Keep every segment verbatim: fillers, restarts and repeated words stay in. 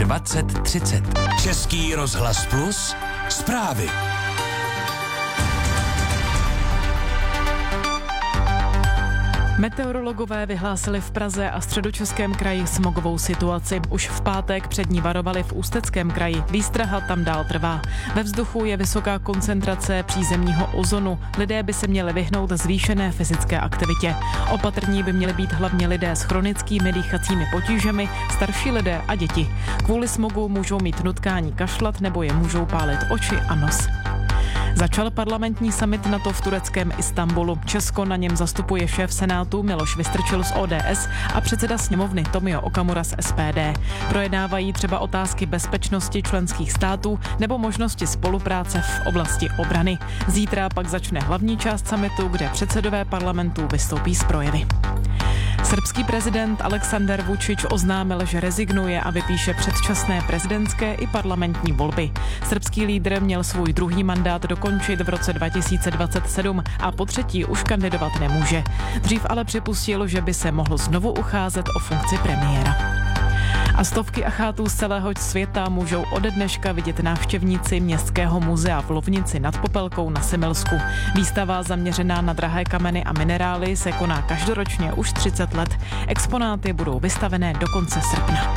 dvacet třicet. Český rozhlas Plus, zprávy. Meteorologové vyhlásili v Praze a Středočeském kraji smogovou situaci. Už v pátek před ní varovali v Ústeckém kraji. Výstraha tam dál trvá. Ve vzduchu je vysoká koncentrace přízemního ozonu. Lidé by se měli vyhnout zvýšené fyzické aktivitě. Opatrní by měli být hlavně lidé s chronickými dýchacími potížemi, starší lidé a děti. Kvůli smogu můžou mít nutkání kašlat nebo je můžou pálit oči a nos. Začal parlamentní summit NATO v tureckém Istanbulu. Česko na něm zastupuje šéf Senátu Miloš Vystrčil z O D S a předseda sněmovny Tomio Okamura z S P D. Projednávají třeba otázky bezpečnosti členských států nebo možnosti spolupráce v oblasti obrany. Zítra pak začne hlavní část summitu, kde předsedové parlamentů vystoupí s projevy. Srbský prezident Aleksandar Vučić oznámil, že rezignuje a vypíše předčasné prezidentské i parlamentní volby. Srbský lídr měl svůj druhý mandát dokončit v roce dva tisíce dvacet sedm a po třetí už kandidovat nemůže. Dřív ale připustil, že by se mohl znovu ucházet o funkci premiéra. A stovky achátů z celého světa můžou ode dneška vidět návštěvníci Městského muzea v Lovnici nad Popelkou na Semilsku. Výstava zaměřená na drahé kameny a minerály se koná každoročně už třicet let. Exponáty budou vystavené do konce srpna.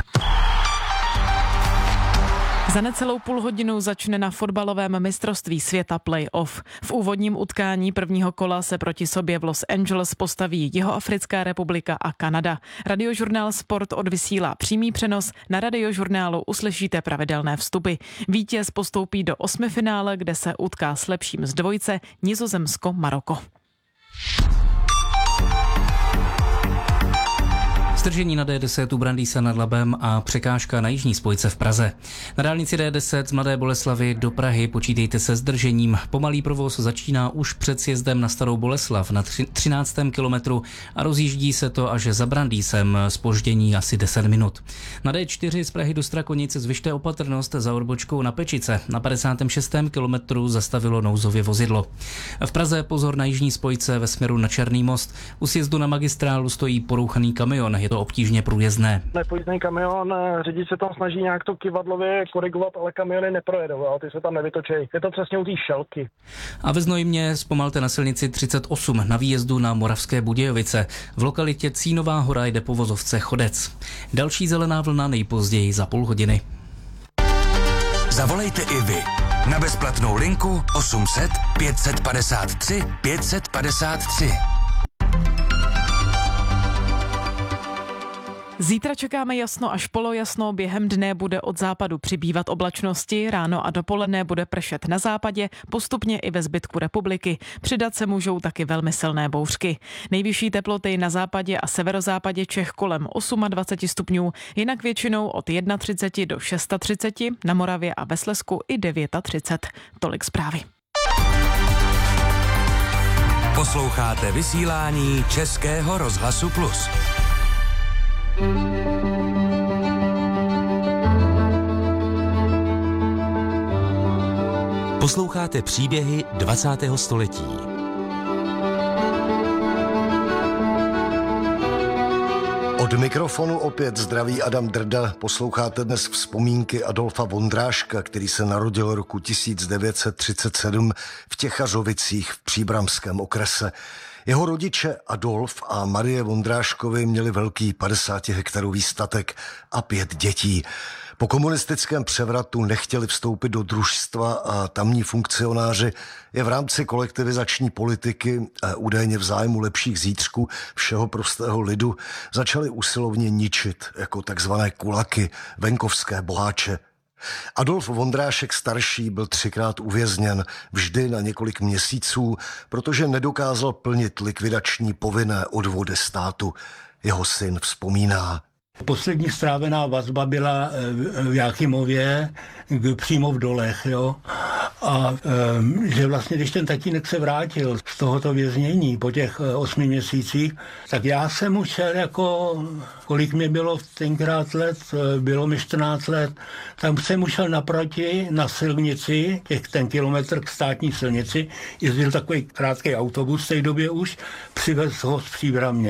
Za necelou půl hodinu začne na fotbalovém mistrovství světa play-off. V úvodním utkání prvního kola se proti sobě v Los Angeles postaví Jihoafrická republika a Kanada. Radiožurnál Sport odvysílá přímý přenos, na Radiožurnálu uslyšíte pravidelné vstupy. Vítěz postoupí do osmifinále, kde se utká s lepším z dvojice Nizozemsko-Maroko. Zdržení na D deset u Brandýsa nad Labem a překážka na jižní spojce v Praze. Na dálnici D deset z Mladé Boleslavi do Prahy počítejte se zdržením. Pomalý provoz začíná už před sjezdem na Starou Boleslav na třináctém kilometru a rozjíždí se to až za Brandýsem, zpoždění asi deset minut. Na D čtyři z Prahy do Strakonic zvyšte opatrnost za odbočkou na Pečice. Na padesátém šestém kilometru zastavilo nouzově vozidlo. V Praze pozor na jižní spojce ve směru na Černý most. U sjezdu na magistrálu stojí porouchaný kamion. Je to obtížně průjezdné. Nepojízdný kamion, řidič se tam snaží nějak to kyvadlově korigovat, ale kamiony neprojedou, ale ty se tam nevytočí. Je to přesně u té šelky. A ve Znojmě zpomalte na silnici třicet osm na výjezdu na Moravské Budějovice. V lokalitě Cínová hora jde po vozovce Chodec. Další zelená vlna nejpozději za půl hodiny. Zavolejte i vy na bezplatnou linku osm set pět padesát tři pět padesát tři. Zítra čekáme jasno až polojasno, během dne bude od západu přibývat oblačnosti, ráno a dopoledne bude pršet na západě, postupně i ve zbytku republiky. Přidat se můžou taky velmi silné bouřky. Nejvyšší teploty na západě a severozápadě Čech kolem dvacet osm stupňů, jinak většinou od třicet jedna do třicet šest, na Moravě a ve Slezsku i třicet devět. Tolik zprávy. Posloucháte vysílání Českého rozhlasu Plus. Posloucháte příběhy dvacátého století. Od mikrofonu opět zdraví Adam Drda. Posloucháte dnes vzpomínky Adolfa Vondráška, který se narodil roku tisíc devět set třicet sedm v Těchařovicích v Příbramském okrese. Jeho rodiče Adolf a Marie Vondráškovi měli velký padesátihektarový statek a pět dětí. Po komunistickém převratu nechtěli vstoupit do družstva a tamní funkcionáři je v rámci kolektivizační politiky, údajně v zájmu lepších zítřků všeho prostého lidu, začali usilovně ničit jako takzvané kulaky, venkovské boháče. Adolf Vondrášek starší byl třikrát uvězněn, vždy na několik měsíců, protože nedokázal plnit likvidační povinné odvody státu. Jeho syn vzpomíná. Poslední strávená vazba byla v Jáchymově, přímo v dolech, jo. A že vlastně, když ten tatínek se vrátil z tohoto věznění po těch osmi měsících, tak já jsem mu šel jako, kolik mi bylo tenkrát let, bylo mi čtrnáct let, tam jsem mu šel naproti na silnici, těch ten kilometr k státní silnici, jezdil takový krátký autobus v té době už, přivez ho z Příbramě.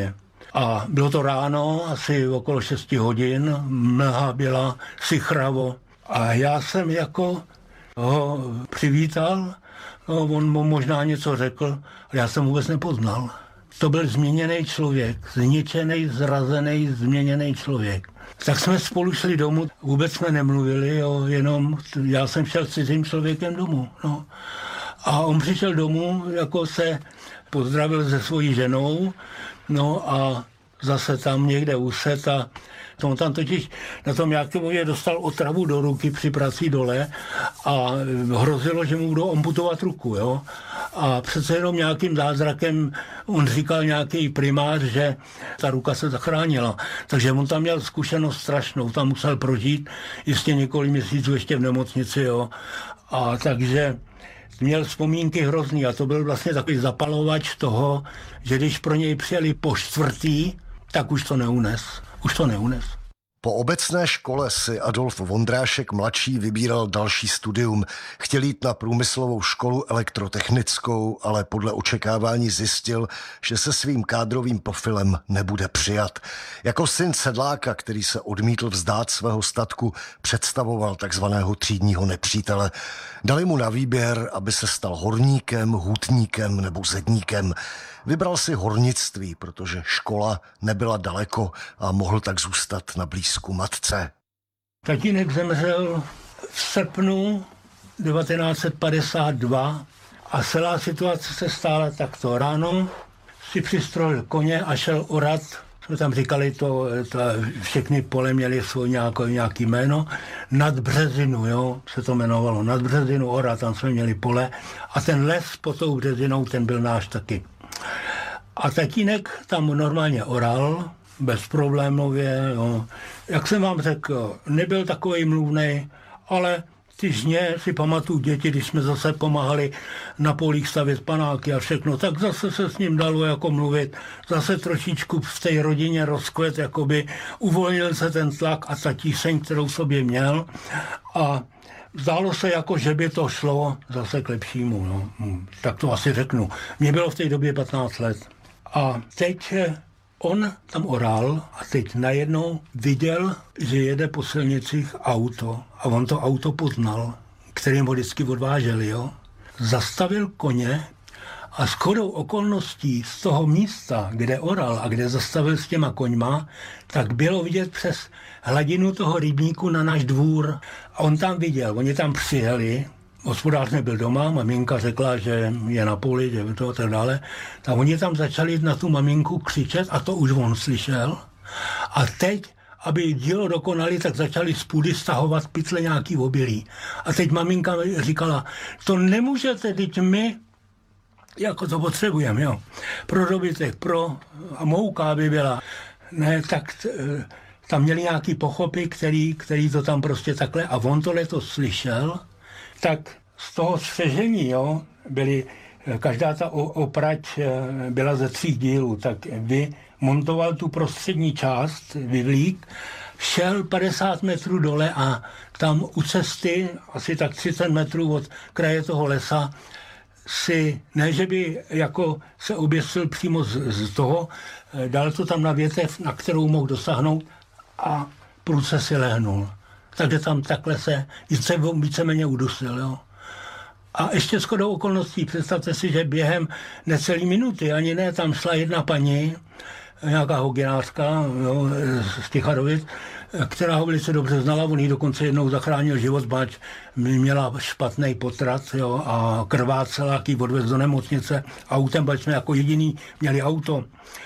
A bylo to ráno, asi okolo šesti hodin, mlha byla, sichravo. A já jsem jako ho přivítal, no, on mu možná něco řekl, ale já jsem vůbec nepoznal. To byl změněný člověk, zničený, zrazený, změněný člověk. Tak jsme spolu šli domů, vůbec jsme nemluvili, jo, jenom já jsem šel s cizím člověkem domů. No. A on přišel domů, jako se pozdravil se svojí ženou, no a zase tam někde uset a on tam totiž na tom Jákymově dostal otravu do ruky při prací dole a hrozilo, že mu budou amputovat ruku, jo. A přece jenom nějakým zázrakem on říkal nějaký primář, že ta ruka se zachránila. Takže on tam měl zkušenost strašnou, tam musel prožít jistě několik měsíců ještě v nemocnici, jo. A takže měl vzpomínky hrozný a to byl vlastně takový zapalovač toho, že když pro něj přijeli po čtvrtý, tak už to neunes. Už to neunes. Po obecné škole si Adolf Vondrášek mladší vybíral další studium. Chtěl jít na průmyslovou školu elektrotechnickou, ale podle očekávání zjistil, že se svým kádrovým profilem nebude přijat. Jako syn sedláka, který se odmítl vzdát svého statku, představoval takzvaného třídního nepřítele. Dali mu na výběr, aby se stal horníkem, hutníkem nebo zedníkem. Vybral si hornictví, protože škola nebyla daleko a mohl tak zůstat na blízku matce. Tatínek zemřel v srpnu devatenáct set padesát dva a celá situace se stála takto. Ráno si přistrojil koně a šel orat. Jsme tam říkali, to, to všechny pole měly svůj nějaký, nějaký jméno. Nad Březinu, jo, se to jmenovalo. Nad Březinu orat, tam jsme měli pole. A ten les pod tou Březinou, ten byl náš taky. A tatínek tam normálně oral, bezproblémově, jo. Jak jsem vám řekl, nebyl takovej mluvnej, ale ty žně si pamatuju děti, když jsme zase pomáhali na polích stavět panáky a všechno, tak zase se s ním dalo jako mluvit, zase trošičku v té rodině rozkvet, jakoby uvolnil se ten tlak a ta tíseň, kterou sobě měl a zdálo se jako, že by to šlo zase k lepšímu, no. Tak to asi řeknu. Mně bylo v té době patnáct let. A teď on tam oral a teď najednou viděl, že jede po silnicích auto a on to auto poznal, kterým ho vždycky odváželi, jo. Zastavil koně a shodou okolností z toho místa, kde oral a kde zastavil s těma koňma, tak bylo vidět přes hladinu toho rybníku na náš dvůr. A on tam viděl, oni tam přijeli, hospodář nebyl doma, maminka řekla, že je na poli, že to a tak dále. Tak oni tam začali na tu maminku křičet a to už on slyšel. A teď, aby dílo dokonali, tak začali z půdy stahovat pytle nějaký obilí. A teď maminka říkala, to nemůžete, teď my jako to potřebujeme, jo. Pro dobytek, pro a mouka by byla. Ne, tak tam měli nějaký pochopy, který, který to tam prostě takhle, a on tohle to slyšel, tak z toho střežení, jo, byly, každá ta oprať byla ze tří dílů, tak vy montoval tu prostřední část, vyvlík, šel padesát metrů dole a tam u cesty, asi tak třicet metrů od kraje toho lesa, si, ne, že by jako se oběsil přímo z, z toho, dal to tam na větev, na kterou mohl dosáhnout a prudce si lehnul. Takže tam takhle se více, víceméně udusil, jo. A ještě shodou okolností, představte si, že během necelý minuty, ani ne, tam šla jedna paní, nějaká hoginářka, jo, z Ticharovic, která ho velice dobře znala, on jí dokonce jednou zachránil život, báč měla špatný potrat, jo, a krvácela, jaký odvez do nemocnice autem, báč jsme jako jediný měli auto,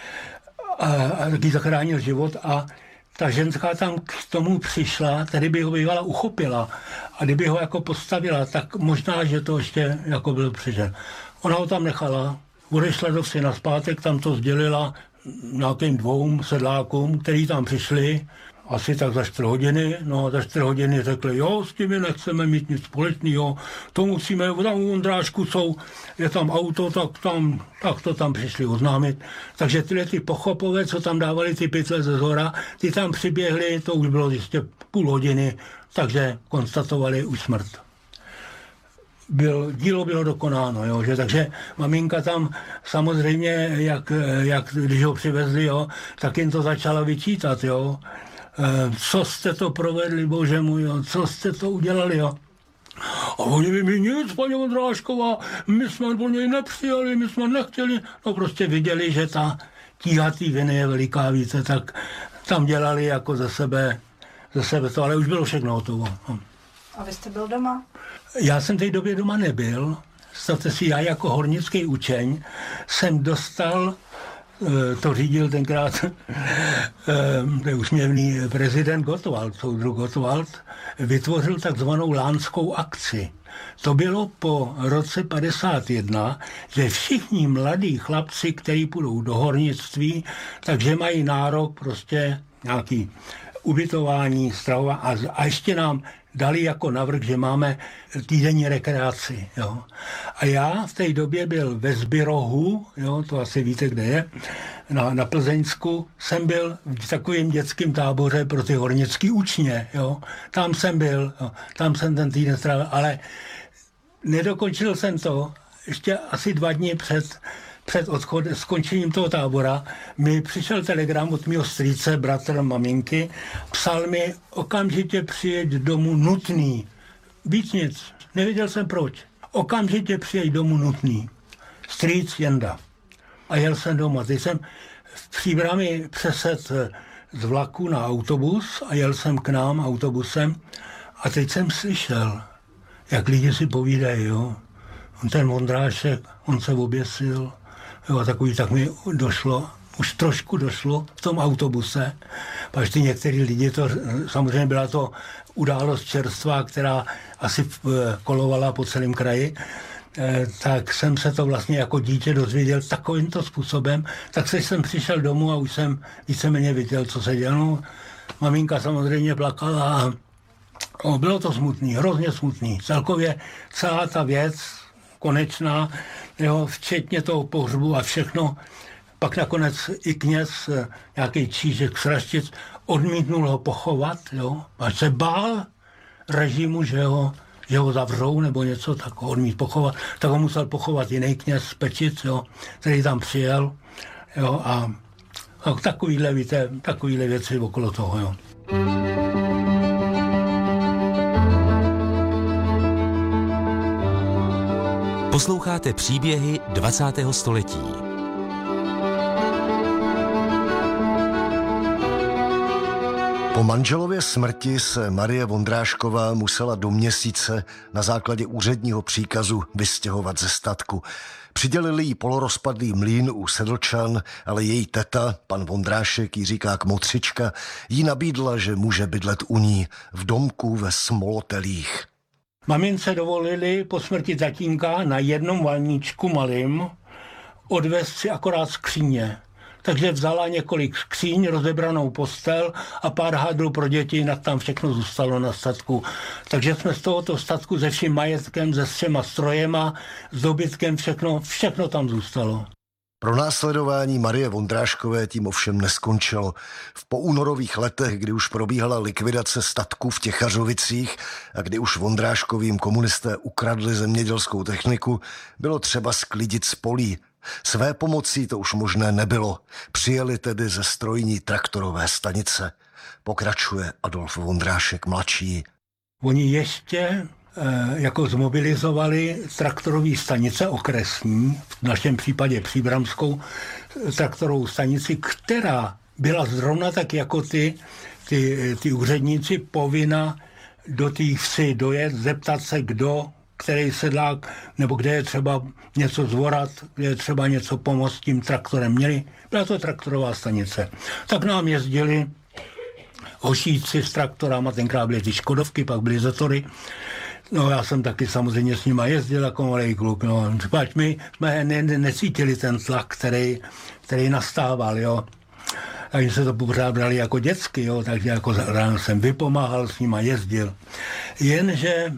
a, a taky zachránil život a ta ženská tam k tomu přišla, tady by ho bývala uchopila a kdyby ho jako postavila, tak možná, že to ještě jako byl přežen. Ona ho tam nechala, odešla do vsi nazpátek, tam to sdělila nějakým dvou sedlákům, který tam přišli, asi tak za čtyři hodiny, no a za čtyři hodiny řekli, jo, s tím nechceme mít nic společného, to musíme, tam u Vondrášku jsou, je tam auto, tak, tam, tak to tam přišli oznámit. Takže tyhle ty pochopové, co tam dávali ty pytle ze zhora, ty tam přiběhli, to už bylo jistě půl hodiny, takže konstatovali už smrt. byl, dílo bylo dokonáno, jo, že, takže maminka tam samozřejmě, jak, jak když ho přivezli, jo, tak jim to začala vyčítat, jo. E, co jste to provedli, bože můj, jo, co jste to udělali, jo. A oni mi nic, paní Vondrášková, my jsme po něj nepřijali, my jsme nechtěli, no prostě viděli, že ta tíhatý viny je veliká, více, tak tam dělali jako ze sebe, ze sebe to, ale už bylo všechno hotovo. A vy jste byl doma? Já jsem v té době doma nebyl. Stavte si, já jako hornický učeň jsem dostal, to řídil tenkrát úsměvný prezident Gottwald, soudruh Gottwald, vytvořil takzvanou lánskou akci. To bylo po roce padesát jedna, že všichni mladí chlapci, kteří půjdou do hornictví, takže mají nárok prostě nějaký ubytování, stravování a, a ještě nám dali jako navrch, že máme týdenní rekreaci. Jo. A já v té době byl ve Zbyrohu, jo, to asi víte, kde je, na, na Plzeňsku, jsem byl v takovém dětském táboře pro ty hornický učně. Jo. Tam jsem byl, jo. Tam jsem ten týden strávil, ale nedokončil jsem to. Ještě asi dva dny před před odchodem, skončením toho tábora mi přišel telegram od mého strýce, bratra, maminky, psal mi okamžitě přijeď domů nutný. Víc nic, nevěděl jsem proč. Okamžitě přijeď domů nutný. Strýc Jenda. A jel jsem doma. Teď jsem v Příbrami přesed z vlaku na autobus a jel jsem k nám autobusem a teď jsem slyšel, jak lidi si povídají, jo. Ten Vondrášek, on se oběsil. Jo, takový, tak mi došlo, už trošku došlo v tom autobuse, protože ty některý lidi, to, samozřejmě byla to událost čerstvá, která asi kolovala po celém kraji, eh, tak jsem se to vlastně jako dítě dozvěděl takovýmto způsobem, tak se jsem přišel domů a už jsem víceméně viděl, co se dělo. No, maminka samozřejmě plakala a no, bylo to smutný, hrozně smutný. Celkově celá ta věc, konečná, jo, včetně toho pohřbu a všechno. Pak nakonec i kněz, nějaký Čížek z Raštic, odmítnul ho pochovat, jo, až se bál režimu, že ho, že ho zavřou nebo něco, tak ho odmít pochovat. Tak ho musel pochovat jiný kněz z Pečic, jo, který tam přijel, jo, a, a takovýhle, víte, takovýhle věci okolo toho, jo. Posloucháte příběhy dvacátého století. Po manželově smrti se Marie Vondrášková musela do měsíce na základě úředního příkazu vystěhovat ze statku. Přidělili jí polorozpadlý mlýn u Sedlčan, ale její teta, pan Vondrášek, Jiříká Kmotřička, jí nabídla, že může bydlet u ní v domku ve Smolotelích. Mamince dovolili po smrti tatínka na jednom valníčku malým odvést si akorát skříně. Takže vzala několik skříň, rozebranou postel a pár hádrů pro děti, nad tam všechno zůstalo na statku. Takže jsme z tohoto statku se vším majetkem, se všema strojema, s dobytkem, všechno, všechno tam zůstalo. Pro následování Marie Vondráškové tím ovšem neskončilo. V poúnorových letech, kdy už probíhala likvidace statku v Těchařovicích a kdy už Vondráškovým komunisté ukradli zemědělskou techniku, bylo třeba sklidit z polí. Své pomocí to už možné nebylo. Přijeli tedy ze strojní traktorové stanice. Pokračuje Adolf Vondrášek mladší. Oni ještě jako zmobilizovali traktorové stanice okresní, v našem případě příbramskou traktorovou stanici, která byla zrovna tak jako ty, ty, ty úředníci povinna do té vsi dojet, zeptat se, kdo, který sedlák, nebo kde je třeba něco zvorat, kde je třeba něco pomoct tím traktorem. Měli, byla to traktorová stanice. Tak nám jezdili hošíci s traktorama, tenkrát byly ty Škodovky, pak byly Zetory. No já jsem taky samozřejmě s nima jezdil jako malý kluk, no. Páč my jsme ne, ne, necítili ten tlak, který, který nastával, jo. Takže se to pořád brali jako dětsky, jo, takže jako ráno jsem vypomáhal, s nima jezdil. Jenže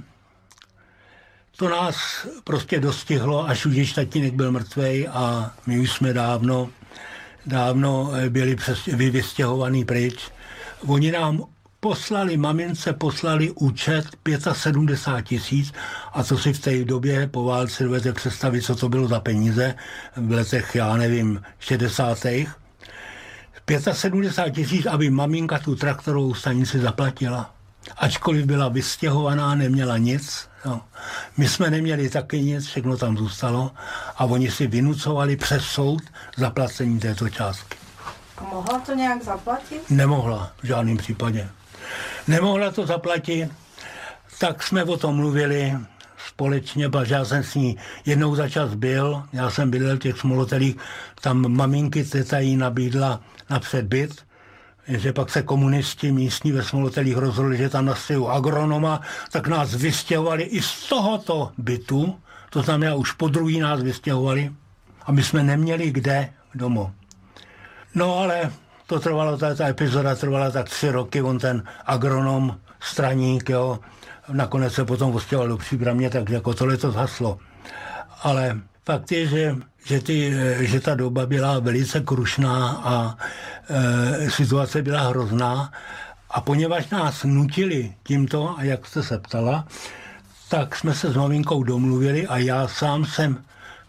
to nás prostě dostihlo, až už tatínek byl mrtvej a my už jsme dávno, dávno byli přes, vystěhovaný pryč. Oni nám poslali, mamince poslali účet sedmdesát pět tisíc a co si v té době po válce dovedete představit, co to bylo za peníze v letech, já nevím, šedesátých. sedmdesát pět tisíc, aby maminka tu traktorovou stanici zaplatila. Ačkoliv byla vystěhovaná, neměla nic. No. My jsme neměli taky nic, všechno tam zůstalo a oni si vynucovali přes soud zaplacení této částky. A mohla to nějak zaplatit? Nemohla, v žádném případě. Nemohla to zaplatit, tak jsme o tom mluvili společně, protože já jsem s ní jednou za čas byl, já jsem bydlel v těch Smolotelích, tam maminky teta jí nabídla napřed byt, že pak se komunisti místní ve Smolotelích rozhodli, že tam nastěhují agronoma, tak nás vystěhovali i z tohoto bytu, to znamená už po druhý nás vystěhovali a my jsme neměli kde domů. No ale to trvalo, ta, ta epizoda trvala tak tři roky, on ten agronom, straník, jo, nakonec se potom odstěhoval do Příbramě, tak jako tohle to zhaslo. Ale fakt je, že, že, ty, že ta doba byla velice krušná a e, situace byla hrozná a poněvadž nás nutili tímto, a jak jste se ptala, tak jsme se s maminkou domluvili a já sám jsem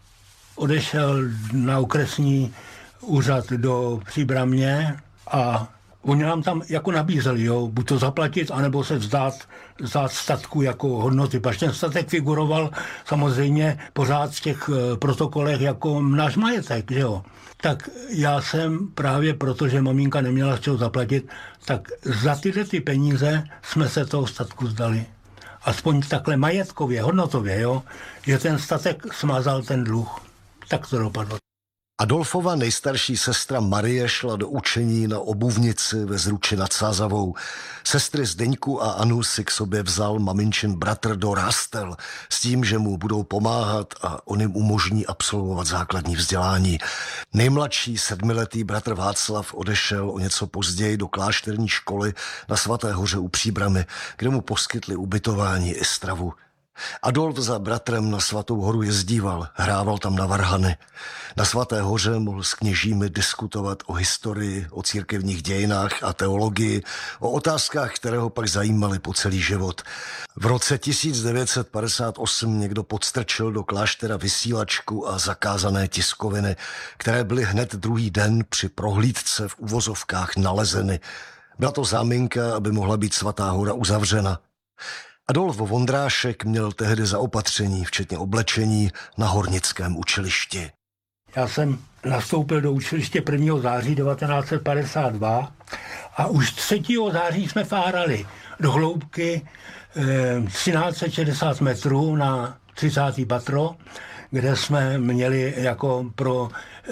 odešel na okresní úřad do Příbramě a oni nám tam jako nabízeli, jo, buď to zaplatit, anebo se vzdát, vzdát statku jako hodnoty. Pač ten statek figuroval samozřejmě pořád v těch e, protokolech jako náš majetek, že jo. Tak já jsem právě proto, že maminka neměla z čeho zaplatit, tak za tyhle ty peníze jsme se toho statku vzdali. Aspoň takhle majetkově, hodnotově, jo, že ten statek smazal ten dluh. Tak to dopadlo. Adolfova nejstarší sestra Marie šla do učení na obuvnici ve Zruči nad Sázavou. Sestry Zdeňku a Anu si k sobě vzal maminčin bratr do Rastel s tím, že mu budou pomáhat a on jim umožní absolvovat základní vzdělání. Nejmladší sedmiletý bratr Václav odešel o něco později do klášterní školy na Svaté hoře u Příbramy, kde mu poskytli ubytování i stravu. Adolf za bratrem na Svatou horu jezdíval, hrával tam na varhany. Na Svaté hoře mohl s kněžími diskutovat o historii, o církevních dějinách a teologii, o otázkách, které ho pak zajímaly po celý život. V roce tisíc devět set padesát osm někdo podstrčil do kláštera vysílačku a zakázané tiskoviny, které byly hned druhý den při prohlídce v uvozovkách nalezeny. Byla to záminka, aby mohla být Svatá hora uzavřena. Adolf Vondrášek měl tehdy zaopatření, včetně oblečení, na hornickém učilišti. Já jsem nastoupil do učiliště prvního září devatenáct set padesát dva a už třetího září jsme fárali do hloubky eh, třináct set šedesát metrů na třicáté patro, kde jsme měli jako pro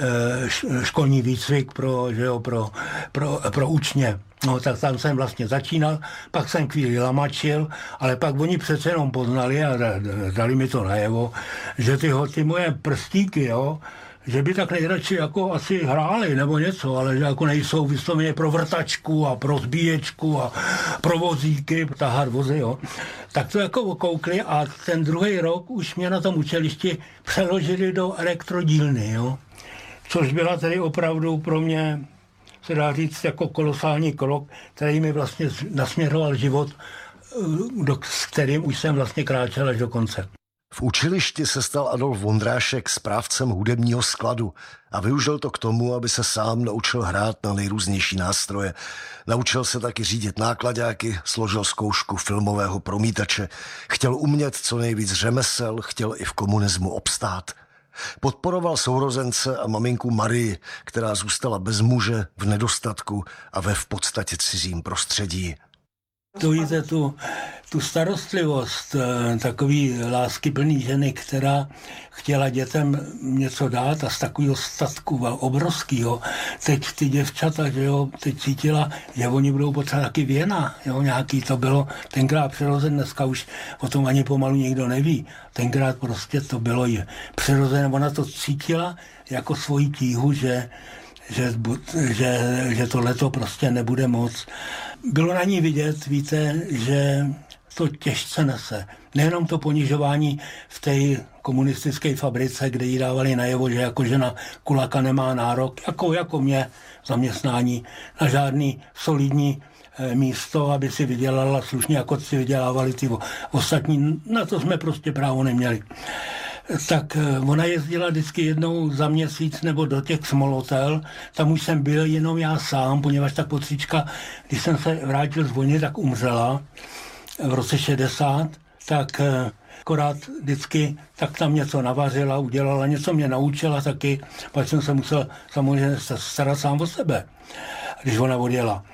eh, školní výcvik, pro, že jo, pro, pro, pro učně. No tak tam jsem vlastně začínal, pak jsem chvíli lamačil, ale pak oni přece jenom poznali a dali mi to najevo, že ty, ty moje prstíky, jo, že by tak nejradši jako asi hráli nebo něco, ale že jako nejsou vysloveně pro vrtačku a pro zbíječku a pro vozíky, tahat vozy, jo. Tak to jako okoukli a ten druhý rok už mě na tom učilišti přeložili do elektrodílny, jo. Což byla tedy opravdu pro mě, se dá říct, jako kolosální krok, který mi vlastně nasměroval život, do, s kterým už jsem vlastně kráčel až do konce. V učilišti se stal Adolf Vondrášek správcem hudebního skladu a využil to k tomu, aby se sám naučil hrát na nejrůznější nástroje. Naučil se taky řídit náklaďáky, složil zkoušku filmového promítače. Chtěl umět co nejvíc řemesel, chtěl i v komunismu obstát. Podporoval sourozence a maminku Marii, která zůstala bez muže, v nedostatku a ve v podstatě cizím prostředí. To víte, tu, tu starostlivost takový láskyplný ženy, která chtěla dětem něco dát a z takového statku obrovského. Teď ty děvčata, že jo, teď cítila, že oni budou potřebovat taky věna, jo, nějaký to bylo tenkrát přirozené, dneska už o tom ani pomalu nikdo neví. Tenkrát prostě to bylo přirozené, ona to cítila jako svoji tíhu, že Že, že, že tohleto prostě nebude moc. Bylo na ní vidět, víte, že to těžce nese. Nejenom to ponižování v té komunistické fabrice, kde jí dávali najevo, že jako žena kulaka nemá nárok, jako, jako mě zaměstnání, na žádný solidní místo, aby si vydělala slušně, jako si vydělávali ty ostatní. Na to jsme prostě právo neměli. Tak ona jezdila vždycky jednou za měsíc nebo do těch smolotel. Tam už jsem byl jenom já sám, poněvadž ta potříčka, když jsem se vrátil z vojny, tak umřela v roce šedesát, tak akorát vždycky tak tam něco navařila, udělala, něco mě naučila taky, pak jsem se musel samozřejmě starat sám o sebe, když ona odjela.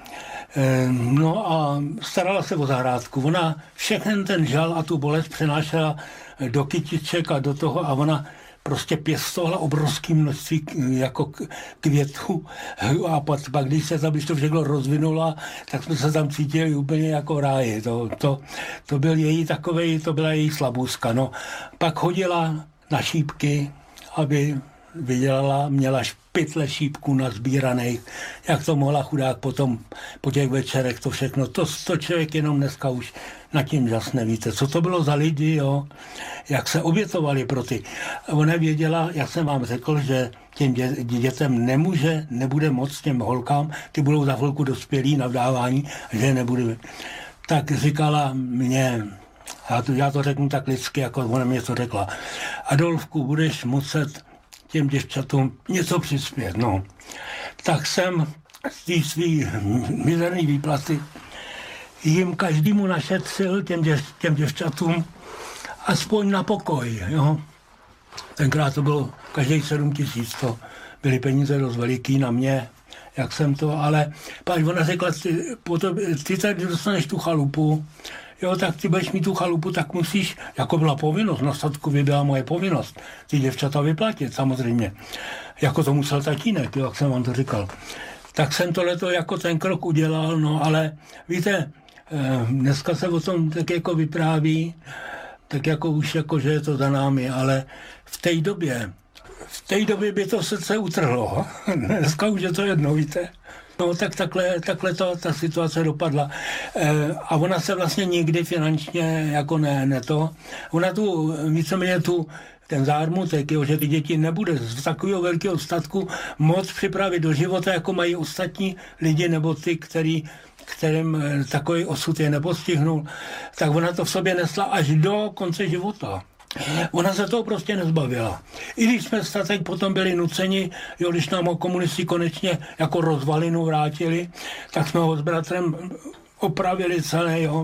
No a starala se o zahrádku. Ona všechny ten žal a tu bolest přenášela do kytiček a do toho a ona prostě pěstovala obrovské množství jako květů a pak, pak když se tam, když to všechno rozvinula, tak jsme se tam cítili úplně jako v ráji. To, to, to byl její takovej, to byla její slabůzka. No. Pak chodila na šípky, aby vydělala, měla pytle šípků nazbíraných, jak to mohla chudák potom po těch večerech, to všechno. To, to člověk jenom dneska už nad tím žas nevíte. Co to bylo za lidi, jo? Jak se obětovali pro ty. Ona věděla, jak jsem vám řekl, že těm dě, dětem nemůže, nebude moc těm holkám, ty budou za chvilku dospělí na vdávání, že nebude. Tak říkala mě, já to, já to řeknu tak lidsky, jako ona mě to řekla. Adolfku, budeš muset těm děvčatům něco přispět, no. Tak jsem z té svý mizerný výplaty jim každému našetřil, těm, děv, těm děvčatům, aspoň na pokoj, jo. Tenkrát to bylo každý sedm tisíc, to byly peníze dost veliký na mě, jak jsem to, ale pak ona řekla, ty, potom, ty tady dostaneš tu chalupu, jo, tak ty budeš mít tu chalupu, tak musíš, jako byla povinnost, na statku byla moje povinnost, ty děvčata vyplatit samozřejmě, jako to musel tatínek, jo, jak jsem vám to říkal. Tak jsem tohleto jako ten krok udělal, no ale víte, dneska se o tom tak jako vypráví, tak jako už jako, že je to za námi, ale v té době, v té době by to srdce utrhlo. Dneska už je to jedno, víte. No tak takhle, takhle to, ta situace dopadla. E, a ona se vlastně nikdy finančně jako ne, ne to. Ona tu, víceméně tu, ten zármutek, jo, že ty děti nebude z takového velkého statku moc připravit do života, jako mají ostatní lidi, nebo ty, který, kterým takový osud je nepostihnul, tak ona to v sobě nesla až do konce života. Ona se toho prostě nezbavila. I když jsme teď potom byli nuceni, jo, když nám ho komunisti konečně jako rozvalinu vrátili, tak jsme ho s bratrem opravili celé, jo.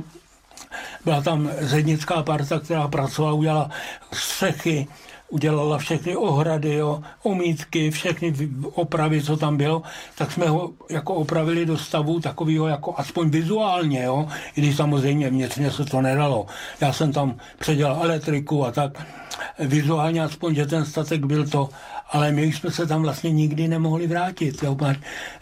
Byla tam zednická parta, která pracovala, udělala střechy, udělala všechny ohrady, jo, omítky, všechny opravy, co tam bylo, tak jsme ho jako opravili do stavu takového jako aspoň vizuálně, jo, i když samozřejmě vnitřně se to nedalo. Já jsem tam předělal elektriku a tak vizuálně aspoň, že ten statek byl to, ale my jsme se tam vlastně nikdy nemohli vrátit, jo. E,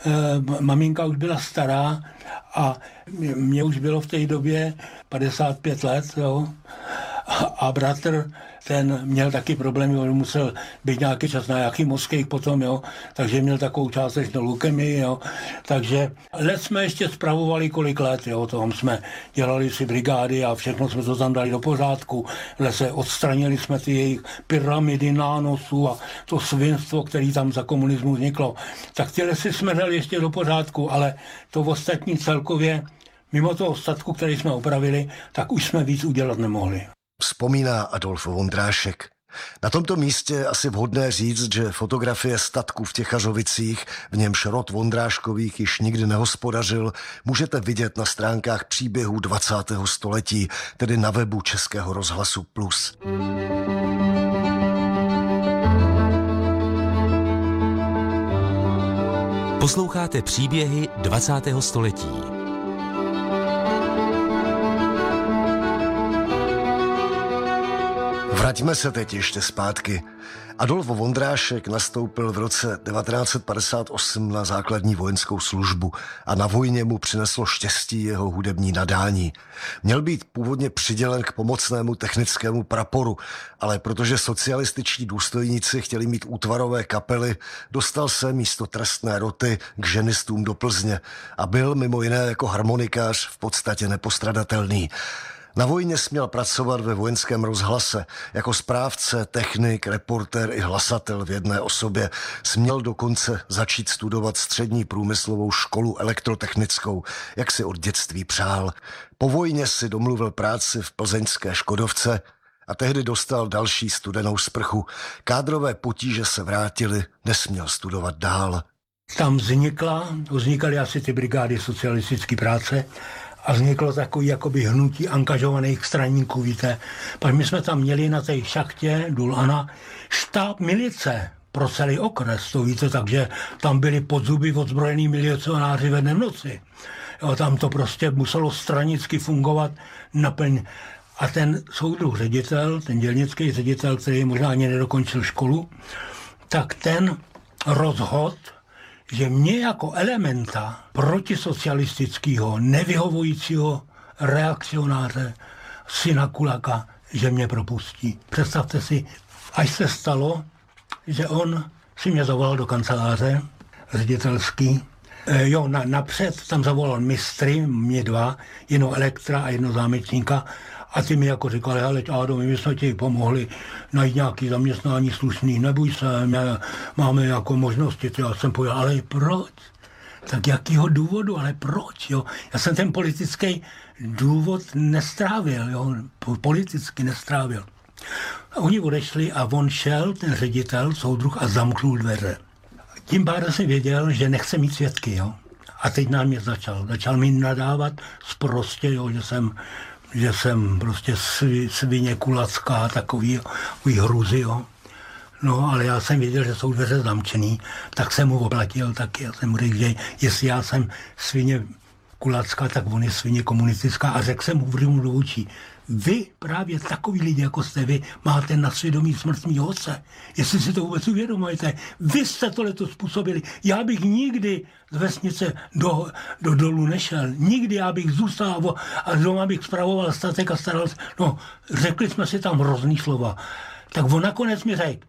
maminka už byla stará a mě už bylo v té době padesát pět let, jo, a, a bratr ten měl taky problémy, on musel být nějaký čas na nějaký mozkých potom, jo, takže měl takovou částečnou leukemii, jo, takže let jsme ještě spravovali kolik let, jo, tam jsme dělali si brigády a všechno jsme to tam dali do pořádku, v lese odstranili jsme ty jejich pyramidy nánosů a to svinstvo, které tam za komunismu vzniklo, tak ty lesy jsme dali ještě do pořádku, ale to ostatní celkově, mimo toho statku, který jsme opravili, tak už jsme víc udělat nemohli. Vzpomíná Adolf Vondrášek. Na tomto místě je asi vhodné říct, že fotografie statku v Těchařovicích, v němž rod Vondráškových již nikdy nehospodařil, můžete vidět na stránkách příběhů dvacátého století, tedy na webu Českého rozhlasu Plus. Posloucháte příběhy dvacátého století. Vraťme se teď ještě zpátky. Adolf Vondrášek nastoupil v roce devatenáct set padesát osm na základní vojenskou službu a na vojně mu přineslo štěstí jeho hudební nadání. Měl být původně přidělen k pomocnému technickému praporu, ale protože socialističtí důstojníci chtěli mít útvarové kapely, dostal se místo trestné roty k ženistům do Plzně a byl mimo jiné jako harmonikář v podstatě nepostradatelný. Na vojně směl pracovat ve vojenském rozhlase. Jako správce, technik, reportér i hlasatel v jedné osobě. Směl dokonce začít studovat střední průmyslovou školu elektrotechnickou, jak si od dětství přál. Po vojně si domluvil práci v plzeňské Škodovce a tehdy dostal další studenou sprchu. Kádrové potíže se vrátily, nesměl studovat dál. Tam vznikla, vznikaly asi ty brigády socialistické práce a vzniklo takový jakoby hnutí angažovaných straníků, víte. Pak my jsme tam měli na té šachtě Dulana štáb milice pro celý okres, to víte, takže tam byli podzuby odzbrojený milicionáři ve dne v noci. Jo, tam to prostě muselo stranicky fungovat naplň. A ten soudruh ředitel, ten dělnický ředitel, který možná ani nedokončil školu, tak ten rozhodl, že mě jako elementa protisocialistického, nevyhovujícího reakcionáře, syna Kulaka, že mě propustí. Představte si, až se stalo, že on si mě zavolal do kanceláře ředitelský. E, jo, na, napřed tam zavolal mistry, mě dva, jedno elektra a jedno zámečníka. A ty mi jako říkali, ale Ádo, my jsme ti pomohli najít nějaký zaměstnání slušný, neboj se, my máme jako možnosti. Já jsem povedal, ale proč? Tak jakýho důvodu, ale proč? Jo? Já jsem ten politický důvod nestrávil, jo? Politicky nestrávil. A oni odešli a on šel, ten ředitel, soudruh, a zamknul dveře. Tím pádem jsem věděl, že nechce mít svědky, jo. A teď na mě začal. Začal mi nadávat sprostě, jo, že jsem že jsem prostě svi, svině kulacká, takový, takový hruzy, jo. No, ale já jsem věděl, že jsou dveře zamčený, tak jsem mu oplatil taky. Já jsem mu řekl, že jestli já jsem svině kulacká, tak on je svině komunistická. A řekl jsem mu v do očí, vy právě takový lidi, jako jste vy, máte na svědomí smrt mýho otce. Jestli si to vůbec uvědomujete, vy jste tohleto způsobili. Já bych nikdy z vesnice do, do dolu nešel. Nikdy já bych zůstal a doma bych spravoval statek a staral se. No, řekli jsme si tam hrozný slova. Tak on nakonec mi řekl,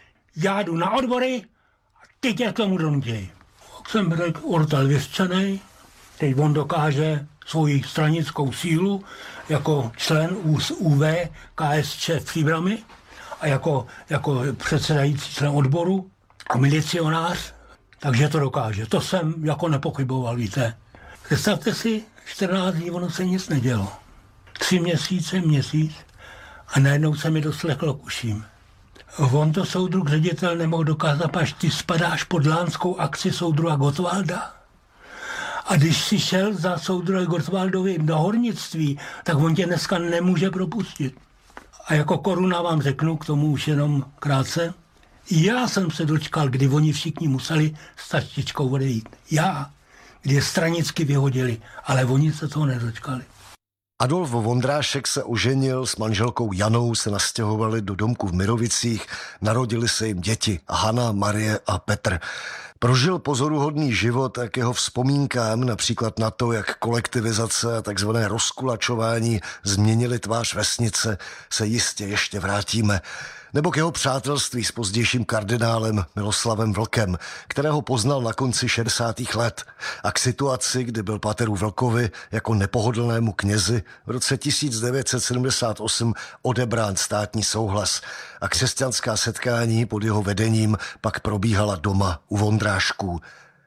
já jdu na odbory a ty tě k tomu donutí. Tak jsem řekl, ortel vyřčenej, teď on dokáže svoji stranickou sílu jako člen ú vé ká es č v Příbrami a jako, jako předsedající člen odboru a milicionář, takže to dokáže. To jsem jako nepochyboval, víte. Představte si, čtrnáct dní, ono se nic nedělo. Tři měsíce, měsíc a najednou se mi doslechlo k uším. On to soudruh ředitel nemohl dokázat, až ty spadáš pod lánskou akci soudruha Gottwalda. A když si šel za soudruhem Gottwaldovi do hornictví, tak on tě dneska nemůže propustit. A jako koruna vám řeknu k tomu už jenom krátce. Já jsem se dočkal, kdy oni všichni museli s taštičkou odejít. Já, kdy je stranicky vyhodili, ale oni se toho nedočkali. Adolf Vondrášek se oženil, s manželkou Janou se nastěhovali do domku v Mirovicích, narodili se jim děti Hana, Marie a Petr. Prožil pozoruhodný život a k jeho vzpomínkám, například na to, jak kolektivizace a takzvané rozkulačování změnili tvář vesnice, se jistě ještě vrátíme. Nebo k jeho přátelství s pozdějším kardinálem Miloslavem Vlkem, kterého poznal na konci šedesátých let, a k situaci, kdy byl pateru Vlkovi jako nepohodlnému knězi v roce tisíc devět set sedmdesát osm odebrán státní souhlas a křesťanská setkání pod jeho vedením pak probíhala doma u Vondrášků.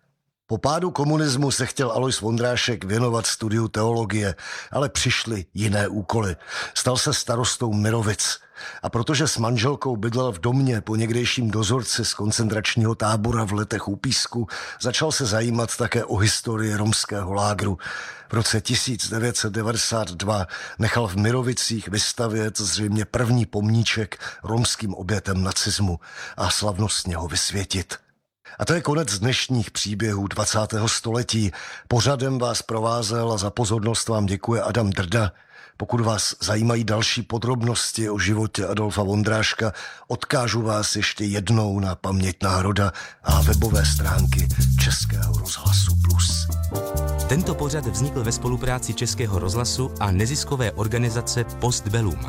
Po pádu komunismu se chtěl Alois Vondrášek věnovat studiu teologie, ale přišly jiné úkoly. Stal se starostou Mirovic. A protože s manželkou bydlel v domě po někdejším dozorci z koncentračního tábora v Letech u Písku, začal se zajímat také o historii romského lágru. V roce tisíc devět set devadesát dva nechal v Mirovicích vystavět zřejmě první pomníček romským obětem nacismu a slavnostně ho vysvětit. A to je konec dnešních příběhů dvacátého století. Pořadem vás provázel a za pozornost vám děkuje Adam Drda. Pokud vás zajímají další podrobnosti o životě Adolfa Vondráška, odkážu vás ještě jednou na Paměť národa a webové stránky Českého rozhlasu Plus. Tento pořad vznikl ve spolupráci Českého rozhlasu a neziskové organizace Postbellum.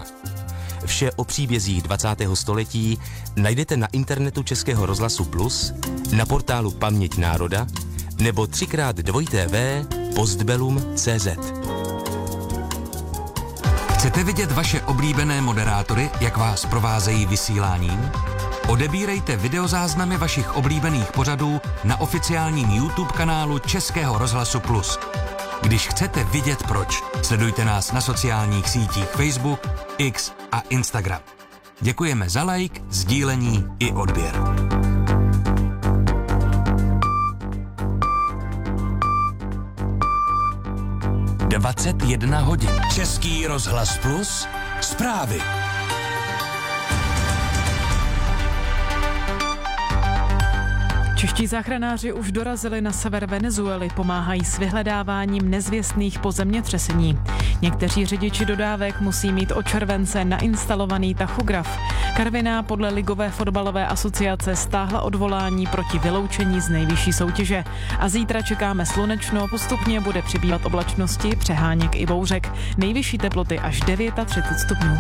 Vše o příbězích dvacátého století najdete na internetu Českého rozhlasu Plus, na portálu Paměť národa nebo třikrát dvojité v postbellum tečka cé zet. Chcete vidět vaše oblíbené moderátory, jak vás provázejí vysíláním? Odebírejte videozáznamy vašich oblíbených pořadů na oficiálním YouTube kanálu Českého rozhlasu Plus. Když chcete vidět proč, sledujte nás na sociálních sítích Facebook, X a Instagram. Děkujeme za like, sdílení i odběr. dvacet jedna hodin. Český rozhlas Plus. Zprávy. Čeští záchranáři už dorazili na sever Venezuely, pomáhají s vyhledáváním nezvěstných po zemětřesení. Někteří řidiči dodávek musí mít od července nainstalovaný tachograf. Karviná podle Ligové fotbalové asociace stáhla odvolání proti vyloučení z nejvyšší soutěže. A zítra čekáme slunečno, postupně bude přibývat oblačnosti, přeháněk i bouřek. Nejvyšší teploty až třicet devět stupňů.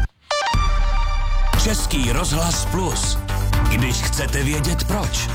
Český rozhlas Plus. Když chcete vědět proč.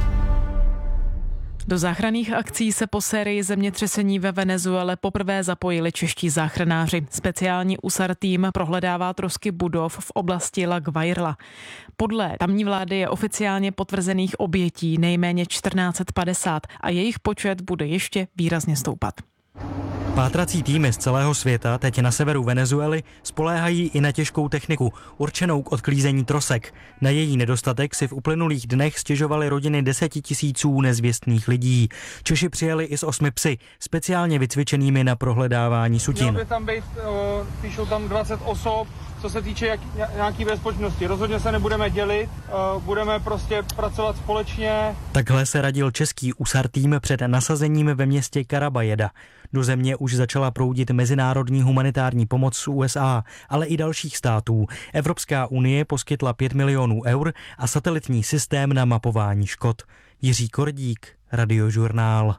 Do záchranných akcí se po sérii zemětřesení ve Venezuele poprvé zapojili čeští záchranáři. Speciální U S A R tým prohledává trosky budov v oblasti La Guaira. Podle tamní vlády je oficiálně potvrzených obětí nejméně čtrnáct set padesát a jejich počet bude ještě výrazně stoupat. Pátrací týmy z celého světa teď na severu Venezuely spoléhají i na těžkou techniku, určenou k odklízení trosek. Na její nedostatek si v uplynulých dnech stěžovaly rodiny desetitisíců nezvěstných lidí. Češi přijeli i s osmi psy, speciálně vycvičenými na prohledávání sutin. Mělo by tam být, píšou tam dvacet osob, co se týče jak, nějaký bezpečnosti. Rozhodně se nebudeme dělit, budeme prostě pracovat společně. Takhle se radil český U S A R tým před nasazením ve městě Caraballeda. Do země už začala proudit mezinárodní humanitární pomoc z U S A, ale i dalších států. Evropská unie poskytla pět milionů eur a satelitní systém na mapování škod. Jiří Kordík, Radiožurnál.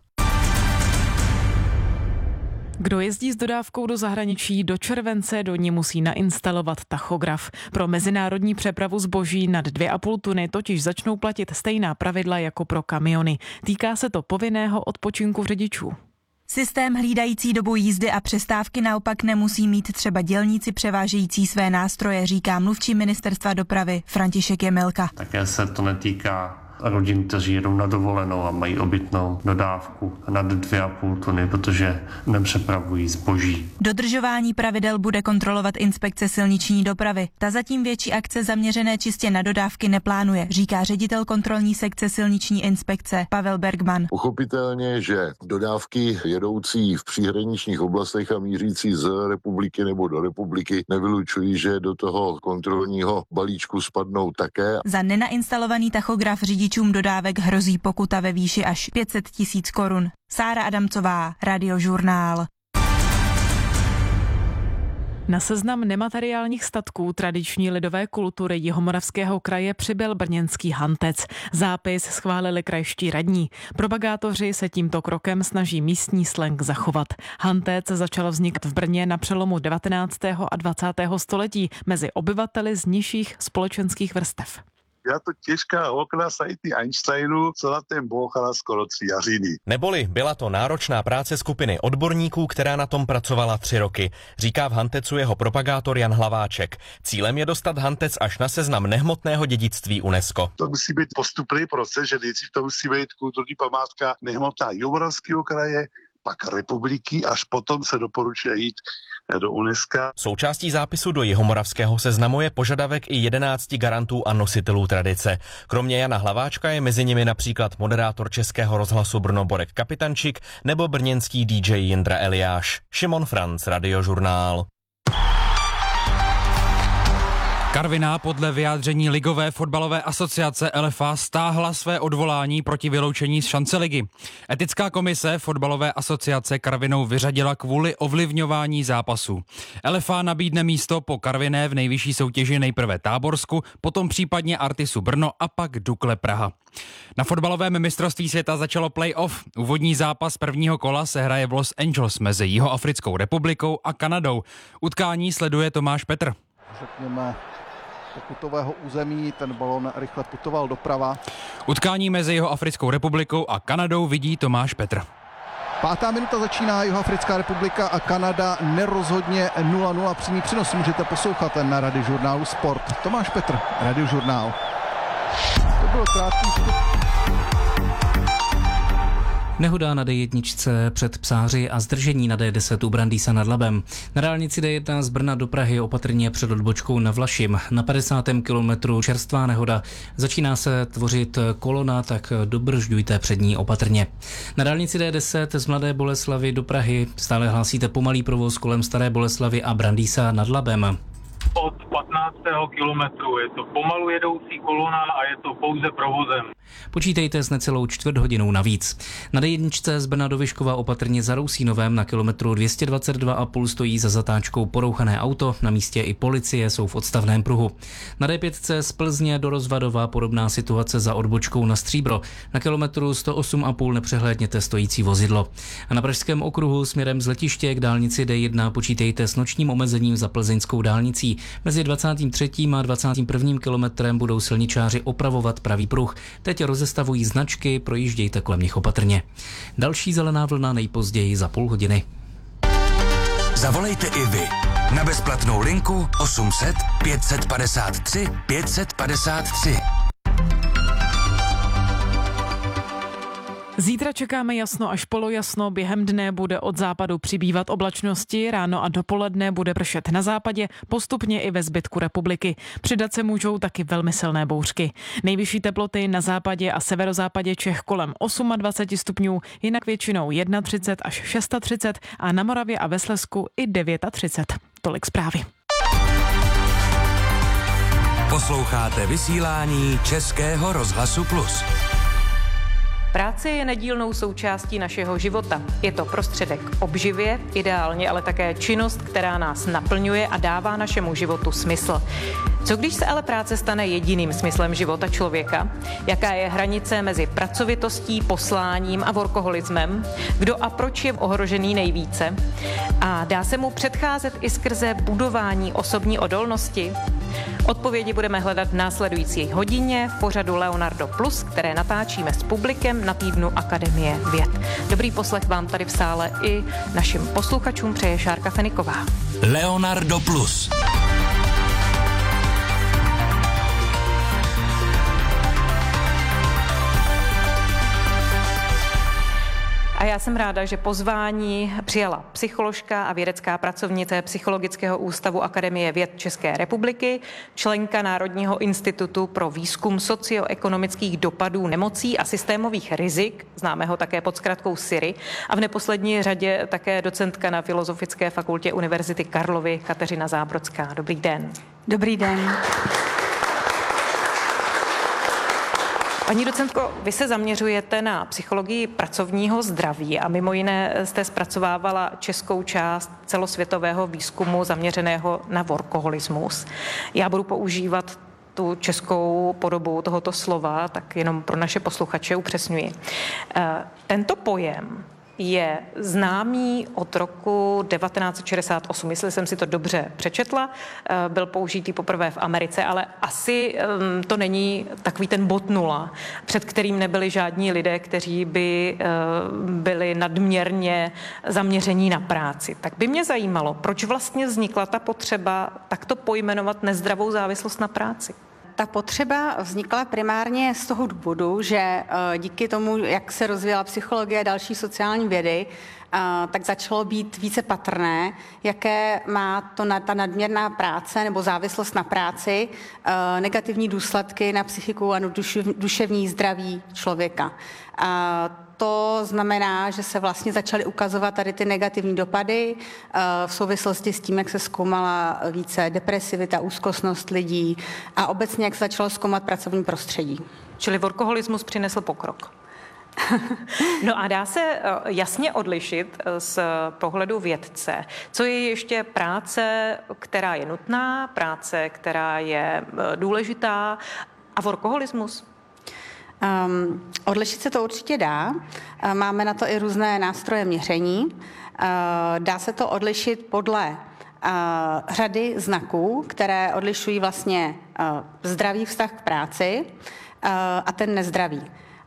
Kdo jezdí s dodávkou do zahraničí, do července do ní musí nainstalovat tachograf. Pro mezinárodní přepravu zboží nad dvě a půl tuny totiž začnou platit stejná pravidla jako pro kamiony. Týká se to povinného odpočinku řidičů. Systém hlídající dobu jízdy a přestávky naopak nemusí mít třeba dělníci převážející své nástroje, říká mluvčí ministerstva dopravy František Jemelka. Také se to netýká rodin, kteří jedou na dovolenou a mají obytnou dodávku nad dvě a půl tuny, protože nepřepravují zboží. Dodržování pravidel bude kontrolovat inspekce silniční dopravy. Ta zatím větší akce zaměřené čistě na dodávky neplánuje, říká ředitel kontrolní sekce silniční inspekce Pavel Bergman. Pochopitelně, že dodávky jedoucí v příhraničních oblastech a mířící z republiky nebo do republiky nevylučují, že do toho kontrolního balíčku spadnou také. Za nenainstalovaný tachograf řidičům dodávek hrozí pokuta ve výši až pět set tisíc korun. Sára Adamcová, Radiožurnál. Na seznam nemateriálních statků tradiční lidové kultury Jihomoravského kraje přibyl brněnský hantec. Zápis schválili krajští radní. Propagátoři se tímto krokem snaží místní slang zachovat. Hantec začal vznikat v Brně na přelomu devatenáctého a dvacátého století mezi obyvateli z nižších společenských vrstev. Ja to těžká okna sajty Einsteinu, co na ten bouchala skoro tři jařiny. Neboli byla to náročná práce skupiny odborníků, která na tom pracovala tři roky, říká v Hantecu jeho propagátor Jan Hlaváček. Cílem je dostat Hantec až na seznam nehmotného dědictví UNESCO. To musí být postupný proces, že nejdřív to musí být kulturní památka nehmotná Jihomoravského kraje, pak republiky, až potom se doporučuje jít do UNESCO. Součástí zápisu do Jihomoravského seznamu je požadavek i jedenácti garantů a nositelů tradice. Kromě Jana Hlaváčka je mezi nimi například moderátor Českého rozhlasu Brno Borek Kapitančík nebo brněnský dý džej Jindra Eliáš. Šimon Franc, Radiožurnál. Karviná podle vyjádření Ligové fotbalové asociace L F A stáhla své odvolání proti vyloučení z šance ligy. Etická komise fotbalové asociace Karvinou vyřadila kvůli ovlivňování zápasů. L F A nabídne místo po Karviné v nejvyšší soutěži nejprve Táborsku, potom případně Artisu Brno a pak Dukle Praha. Na fotbalovém mistrovství světa začalo play-off. Úvodní zápas prvního kola se hraje v Los Angeles mezi Jihoafrickou republikou a Kanadou. Utkání sleduje Tomáš Petr. Řekněme pokutového území, ten balón rychle putoval doprava. Utkání mezi Jihoafrickou republikou a Kanadou vidí Tomáš Petr. Pátá minuta začíná Jihoafrická republika a Kanada, nerozhodně nula nula. Přímý přenos můžete poslouchat na Radiožurnálu Sport. Tomáš Petr, Radiožurnál. To bylo krátký vstup. Nehoda na D jedna před Psáři a zdržení na D deset u Brandýsa nad Labem. Na dálnici D jedna z Brna do Prahy opatrně před odbočkou na Vlašim. Na padesátém kilometru čerstvá nehoda. Začíná se tvořit kolona, tak dobržďujte před ní opatrně. Na dálnici D deset z Mladé Boleslavi do Prahy stále hlásíte pomalý provoz kolem Staré Boleslavy a Brandýsa nad Labem. Od patnáctého kilometru je to pomalu jedoucí kolona a je to pouze provozem. Počítejte s necelou čtvrt hodinou navíc. Na D jedna z Brna do Vyškova opatrně za Rousínovem na kilometru dvě stě dvacet dva a půl stojí za zatáčkou porouchané auto, na místě i policie jsou v odstavném pruhu. Na D pět z Plzně do Rozvadova podobná situace za odbočkou na Stříbro. Na kilometru sto osm a půl nepřehlédněte stojící vozidlo. A na Pražském okruhu směrem z letiště k dálnici D jedna počítejte s nočním omezením za plzeňskou dálnicí. Mezi dvacátým třetím a dvacátým prvním kilometrem budou silničáři opravovat pravý pruh. Teď rozestavují značky, projíždějte kolem nich opatrně. Další zelená vlna nejpozději za půl hodiny. Zavolejte i vy na bezplatnou linku osm set pět set padesát tři pět set padesát tři. Zítra čekáme jasno až polojasno, během dne bude od západu přibývat oblačnosti, ráno a dopoledne bude pršet na západě, postupně i ve zbytku republiky. Přidat se můžou taky velmi silné bouřky. Nejvyšší teploty na západě a severozápadě Čech kolem dvacet osm stupňů, jinak většinou třicet jedna až třicet šest a na Moravě a ve Slezsku i třicet devět. Tolik zprávy. Posloucháte vysílání Českého rozhlasu Plus. Práce je nedílnou součástí našeho života. Je to prostředek k obživě, ideálně ale také činnost, která nás naplňuje a dává našemu životu smysl. Co když se ale práce stane jediným smyslem života člověka? Jaká je hranice mezi pracovitostí, posláním a workoholismem? Kdo a proč je ohrožený nejvíce? A dá se mu předcházet i skrze budování osobní odolnosti? Odpovědi budeme hledat v následující hodině v pořadu Leonardo Plus, které natáčíme s publikem na týdnu Akademie věd. Dobrý poslech vám tady v sále i našim posluchačům přeje Šárka Feniková. Leonardo Plus. A já jsem ráda, že pozvání přijala psycholožka a vědecká pracovnice Psychologického ústavu Akademie věd České republiky, členka Národního institutu pro výzkum socioekonomických dopadů nemocí a systémových rizik, známe ho také pod zkratkou SIRI, a v neposlední řadě také docentka na Filozofické fakultě Univerzity Karlovy Kateřina Zábrodská. Dobrý den. Dobrý den. Paní docentko, vy se zaměřujete na psychologii pracovního zdraví a mimo jiné jste zpracovávala českou část celosvětového výzkumu zaměřeného na workoholismus. Já budu používat tu českou podobu tohoto slova, tak jenom pro naše posluchače upřesňuji. Tento pojem je známý od roku devatenáct set šedesát osm, jestli jsem si to dobře přečetla, byl použitý poprvé v Americe, ale asi to není takový ten bod nula, před kterým nebyli žádní lidé, kteří by byli nadměrně zaměření na práci. Tak by mě zajímalo, proč vlastně vznikla ta potřeba takto pojmenovat nezdravou závislost na práci? Ta potřeba vznikla primárně z toho důvodu, že díky tomu, jak se rozvíjela psychologie a další sociální vědy, tak začalo být více patrné, jaké má to ta nadměrná práce nebo závislost na práci negativní důsledky na psychiku a na duševní zdraví člověka. To znamená, že se vlastně začaly ukazovat tady ty negativní dopady v souvislosti s tím, jak se zkoumala více depresivita, úzkostnost lidí a obecně, jak se začalo zkoumat pracovní prostředí. Čili workoholismus přinesl pokrok. No a dá se jasně odlišit z pohledu vědce, co je ještě práce, která je nutná, práce, která je důležitá, a workoholismus? Um, odlišit se to určitě dá. Uh, máme na to i různé nástroje měření. Uh, dá se to odlišit podle uh, řady znaků, které odlišují vlastně uh, zdravý vztah k práci uh, a ten nezdravý.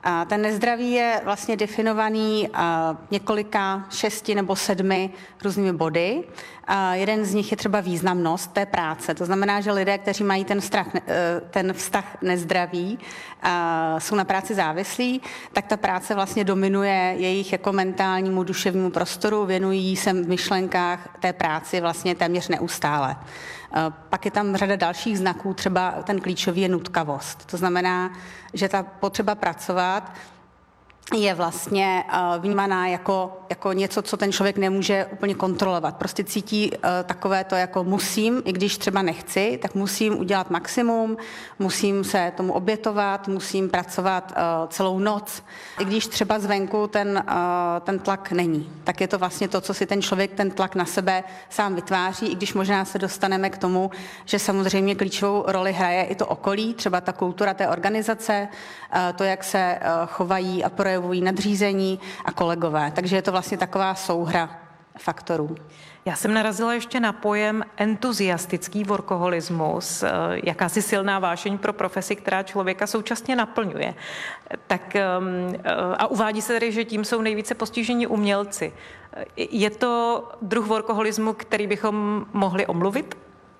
A ten nezdravý je vlastně definovaný několika šesti nebo sedmi různými body. A jeden z nich je třeba významnost té práce. To znamená, že lidé, kteří mají ten, strach, ten vztah nezdravý, jsou na práci závislí, tak ta práce vlastně dominuje jejich jako mentálnímu, duševnímu prostoru, věnují se v myšlenkách té práci vlastně téměř neustále. Pak je tam řada dalších znaků, třeba ten klíčový je nutkavost. To znamená, že ta potřeba pracovat je vlastně vnímaná jako, jako něco, co ten člověk nemůže úplně kontrolovat. Prostě cítí takové to jako musím, i když třeba nechci, tak musím udělat maximum, musím se tomu obětovat, musím pracovat celou noc. I když třeba zvenku ten, ten tlak není, tak je to vlastně to, co si ten člověk, ten tlak na sebe sám vytváří, i když možná se dostaneme k tomu, že samozřejmě klíčovou roli hraje i to okolí, třeba ta kultura té organizace, to, jak se chovají a projevují nadřízení a kolegové. Takže je to vlastně taková souhra faktorů. Já jsem narazila ještě na pojem entuziastický workoholismus, jakási silná vášeň pro profesi, která člověka současně naplňuje. Tak a uvádí se tedy, že tím jsou nejvíce postiženi umělci. Je to druh workoholismu, který bychom mohli omluvit?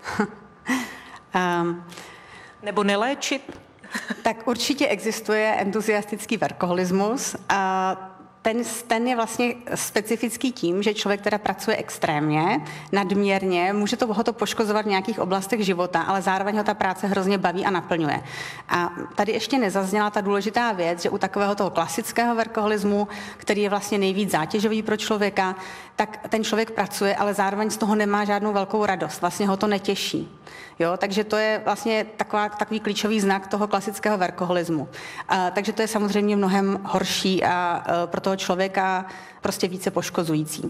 um, Nebo neléčit? Tak určitě existuje entuziastický workoholismus a ten, ten je vlastně specifický tím, že člověk teda pracuje extrémně, nadměrně, může to, ho to poškozovat v nějakých oblastech života, ale zároveň ho ta práce hrozně baví a naplňuje. A tady ještě nezazněla ta důležitá věc, že u takového toho klasického workoholismu, který je vlastně nejvíc zátěžový pro člověka, tak ten člověk pracuje, ale zároveň z toho nemá žádnou velkou radost, vlastně ho to netěší. Jo, takže to je vlastně taková, takový klíčový znak toho klasického workoholismu. A, takže to je samozřejmě mnohem horší a, a pro toho člověka prostě více poškozující.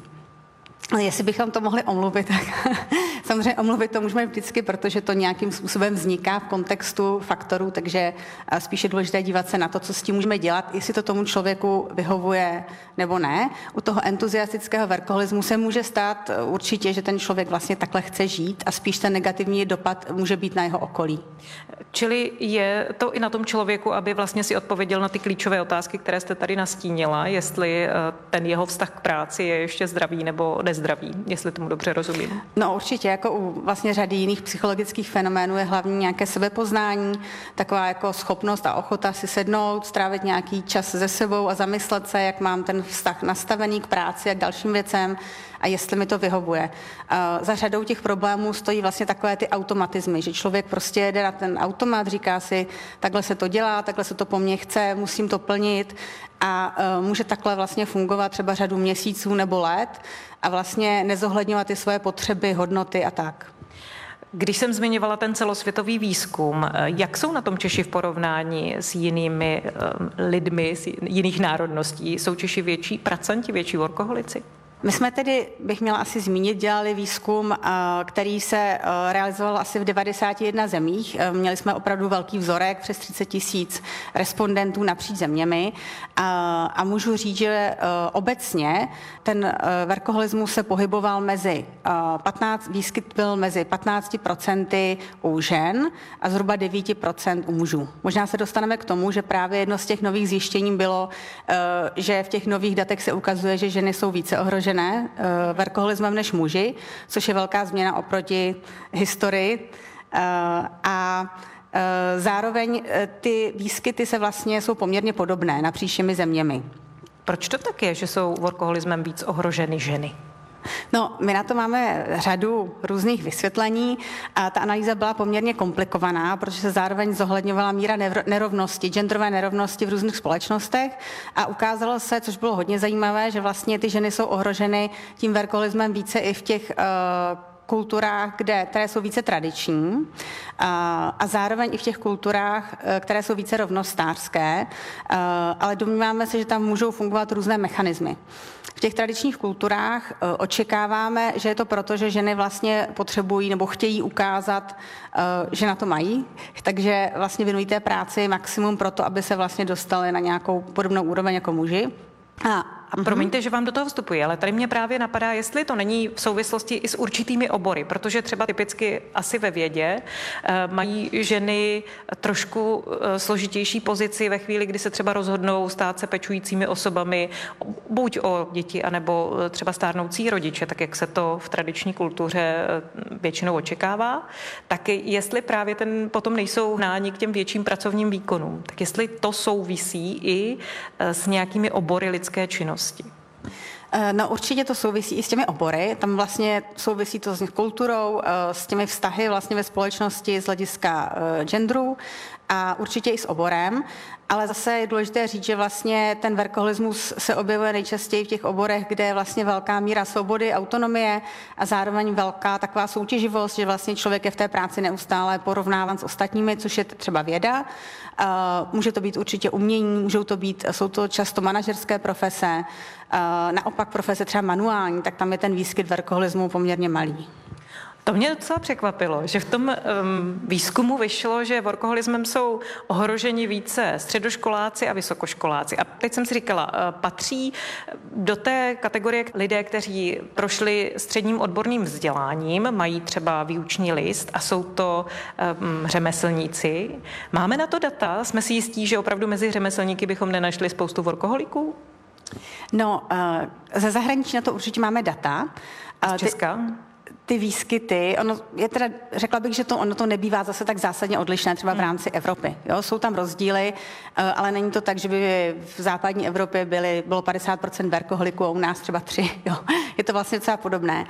Jestli bychom to mohli omluvit, tak samozřejmě omluvit to můžeme vždycky, protože to nějakým způsobem vzniká v kontextu faktorů, takže spíše důležité dívat se na to, co s tím můžeme dělat, jestli to tomu člověku vyhovuje nebo ne. U toho entuziastického workoholismu se může stát určitě, že ten člověk vlastně takhle chce žít a spíš ten negativní dopad může být na jeho okolí. Čili je to i na tom člověku, aby vlastně si odpověděl na ty klíčové otázky, které jste tady nastínila, jestli ten jeho vztah k práci je ještě zdravý nebo nezdravý, jestli tomu dobře rozumím. No určitě, jako u vlastně řady jiných psychologických fenoménů je hlavní nějaké sebepoznání, taková jako schopnost a ochota si sednout, strávit nějaký čas se sebou a zamyslet se, jak mám ten vztah nastavený k práci a k dalším věcem a jestli mi to vyhovuje. Za řadou těch problémů stojí vlastně takové ty automatizmy, že člověk prostě jede na ten automat, říká si, takhle se to dělá, takhle se to po mně chce, musím to plnit a může takhle vlastně fungovat třeba řadu měsíců nebo let a vlastně nezohledňovat ty svoje potřeby, hodnoty a tak. Když jsem zmiňovala ten celosvětový výzkum, jak jsou na tom Češi v porovnání s jinými lidmi z jiných národností? Jsou Češi větší pracanti, větší workoholici? My jsme tedy, bych měla asi zmínit, dělali výzkum, který se realizoval asi v devadesáti jedné zemích. Měli jsme opravdu velký vzorek, přes třicet tisíc respondentů napříč zeměmi a, a můžu říct, že obecně ten workoholismus se pohyboval mezi patnáct, výskyt byl mezi patnácti procenty u žen a zhruba devět procent u mužů. Možná se dostaneme k tomu, že právě jedno z těch nových zjištění bylo, že v těch nových datech se ukazuje, že ženy jsou více ohrožené ne, workoholismem než muži, což je velká změna oproti historii. A zároveň ty výskyty se vlastně jsou poměrně podobné napříč těmi zeměmi. Proč to tak je, že jsou workoholismem víc ohroženy ženy? No, my na to máme řadu různých vysvětlení a ta analýza byla poměrně komplikovaná, protože se zároveň zohledňovala míra nerovnosti, genderové nerovnosti v různých společnostech a ukázalo se, což bylo hodně zajímavé, že vlastně ty ženy jsou ohroženy tím workoholismem více i v těch uh, kulturách, kde, které jsou více tradiční a, a zároveň i v těch kulturách, které jsou více rovnostářské, a, ale domníváme se, že tam můžou fungovat různé mechanismy. V těch tradičních kulturách očekáváme, že je to proto, že ženy vlastně potřebují nebo chtějí ukázat, že na to mají, takže vlastně věnují té práci maximum pro to, aby se vlastně dostaly na nějakou podobnou úroveň jako muži. A, A promiňte, že vám do toho vstupuji, ale tady mě právě napadá, jestli to není v souvislosti i s určitými obory, protože třeba typicky asi ve vědě mají ženy trošku složitější pozici ve chvíli, kdy se třeba rozhodnou stát se pečujícími osobami, buď o děti, anebo třeba stárnoucí rodiče, tak jak se to v tradiční kultuře většinou očekává, tak jestli právě ten potom nejsou hnáni k těm větším pracovním výkonům, tak jestli to souvisí i s nějakými obory lidské činnosti. No určitě to souvisí i s těmi obory, tam vlastně souvisí to s kulturou, s těmi vztahy vlastně ve společnosti z hlediska genderu a určitě i s oborem, ale zase je důležité říct, že vlastně ten workoholismus se objevuje nejčastěji v těch oborech, kde je vlastně velká míra svobody, autonomie a zároveň velká taková soutěživost, že vlastně člověk je v té práci neustále porovnáván s ostatními, což je třeba věda. Může to být určitě umění, můžou to být, jsou to často manažerské profese, naopak profese třeba manuální, tak tam je ten výskyt workoholismu poměrně malý. To mě docela překvapilo, že v tom um, výzkumu vyšlo, že workoholismem jsou ohroženi více středoškoláci a vysokoškoláci. A teď jsem si říkala, uh, patří do té kategorie lidé, kteří prošli středním odborným vzděláním, mají třeba výuční list a jsou to um, řemeslníci. Máme na to data? Jsme si jistí, že opravdu mezi řemeslníky bychom nenašli spoustu workoholiků? No, uh, ze zahraničí na to určitě máme data. Z Česka? Ty výskyty, ono je teda, řekla bych, že to, ono to nebývá zase tak zásadně odlišné třeba v rámci Evropy. Jo? Jsou tam rozdíly, ale není to tak, že by v západní Evropě byly, bylo padesát procent workoholiků a u nás třeba tři. Jo? Je to vlastně docela podobné.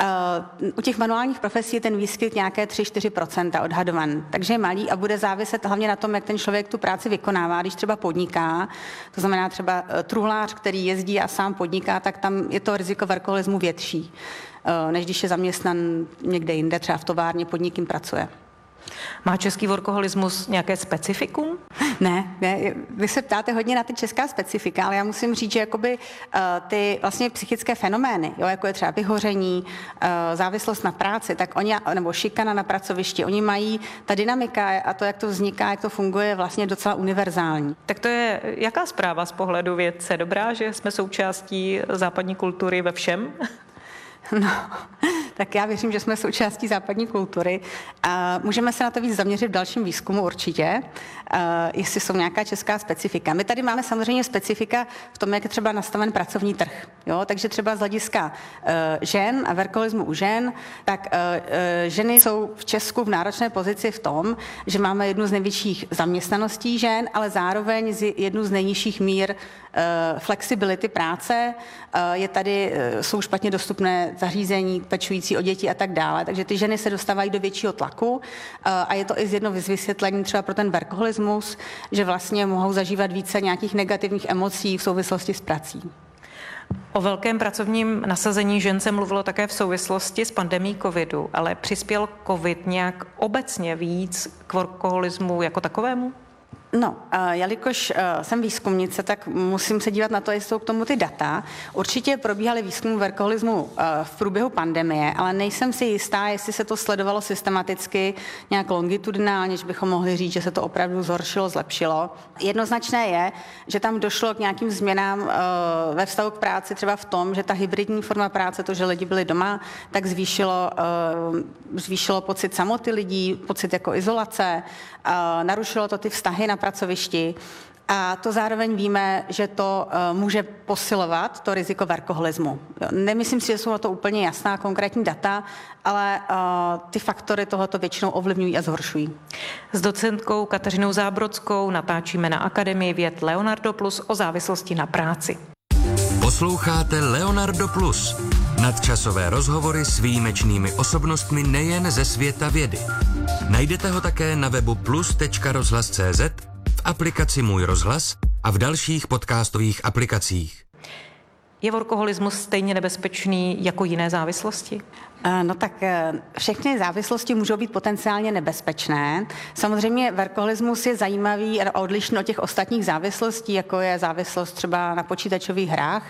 U těch manuálních profesí je ten výskyt nějaké tři až čtyři procenta odhadovan, takže je malý a bude záviset hlavně na tom, jak ten člověk tu práci vykonává. Když třeba podniká, to znamená třeba truhlář, který jezdí a sám podniká, tak tam je to riziko workoholismu větší, než když je zaměstnan někde jinde, třeba v továrně, pod někým pracuje. Má český workoholismus nějaké specifikum? Ne, ne, vy se ptáte hodně na ty česká specifika, ale já musím říct, že jakoby uh, ty vlastně psychické fenomény, jo, jako je třeba vyhoření, uh, závislost na práci, tak oni, nebo šikana na pracovišti, oni mají, ta dynamika a to, jak to vzniká, jak to funguje, je vlastně docela univerzální. Tak to je jaká zpráva z pohledu vědce? Dobrá, že jsme součástí západní kultury ve všem? No, tak já věřím, že jsme součástí západní kultury a můžeme se na to víc zaměřit v dalším výzkumu určitě, jestli jsou nějaká česká specifika. My tady máme samozřejmě specifika v tom, jak je třeba nastaven pracovní trh. Jo? Takže třeba z hlediska uh, žen a workoholismu u žen, tak uh, uh, ženy jsou v Česku v náročné pozici v tom, že máme jednu z největších zaměstnaností žen, ale zároveň jednu z nejnižších mír uh, flexibility práce. Uh, je tady, uh, jsou špatně dostupné zařízení pečující o děti a tak dále. Takže ty ženy se dostávají do většího tlaku a je to i z jedno z vysvětlení třeba pro ten workoholismus, že vlastně mohou zažívat více nějakých negativních emocí v souvislosti s prací. O velkém pracovním nasazení žen se mluvilo také v souvislosti s pandemií covidu, ale přispěl covid nějak obecně víc k workoholismu jako takovému? No, jelikož jsem výzkumnice, tak musím se dívat na to, jestli jsou k tomu ty data. Určitě probíhaly výzkumy workoholismu v průběhu pandemie, ale nejsem si jistá, jestli se to sledovalo systematicky nějak longitudinálně, že bychom mohli říct, že se to opravdu zhoršilo, zlepšilo. Jednoznačné je, že tam došlo k nějakým změnám ve vztahu k práci, třeba v tom, že ta hybridní forma práce, to, že lidi byli doma, tak zvýšilo, zvýšilo pocit samoty lidí, pocit jako izolace, narušilo to ty vztahy na pracovišti a to zároveň víme, že to uh, může posilovat to riziko workoholismu. Nemyslím si, že jsou na to úplně jasná konkrétní data, ale uh, ty faktory tohoto většinou ovlivňují a zhoršují. S docentkou Kateřinou Zábrodskou natáčíme na Akademii věd Leonardo Plus o závislosti na práci. Posloucháte Leonardo Plus. Nadčasové rozhovory s výjimečnými osobnostmi nejen ze světa vědy. Najdete ho také na webu plus tečka rozhlas tečka cé zet, v aplikaci Můj rozhlas a v dalších podcastových aplikacích. Je workoholismus stejně nebezpečný jako jiné závislosti? No tak všechny závislosti můžou být potenciálně nebezpečné. Samozřejmě workoholismus je zajímavý a odlišný od těch ostatních závislostí, jako je závislost třeba na počítačových hrách,